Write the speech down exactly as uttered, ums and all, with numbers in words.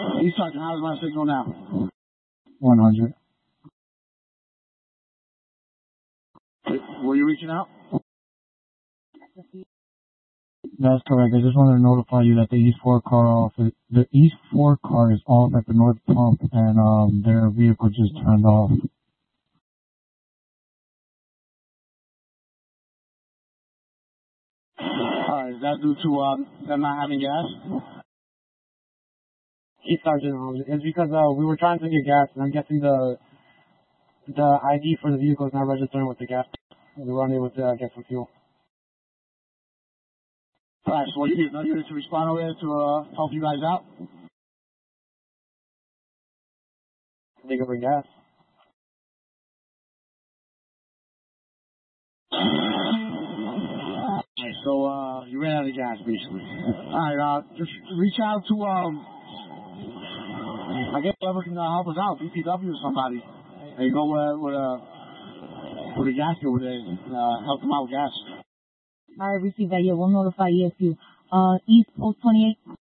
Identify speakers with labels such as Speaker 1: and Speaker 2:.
Speaker 1: East Sergeant, how does my signal now?
Speaker 2: one hundred.
Speaker 1: Were you reaching out?
Speaker 2: That's correct. I just wanted to notify you that the East four car off. The East four car is off at the North Pump, and um, their vehicle just turned off.
Speaker 1: Alright, is that due to uh, them not having gas?
Speaker 2: East Sergeant, it's because uh, we were trying to get gas, and I'm guessing the the I D for the vehicle is not registering with the gas. We were unable to uh, get some fuel.
Speaker 1: Alright, so what you need? No unit to respond over there to uh, help you guys out?
Speaker 2: They can bring gas.
Speaker 1: Alright, so uh, you ran out of gas, basically. Alright, uh, just reach out to, um, I guess whoever can uh, help us out, B P W or somebody. They go uh, with a with a gas over there and uh, help them out with gas.
Speaker 3: All right, receive that. Yeah, we'll notify E S U. Uh, East Post twenty-eight.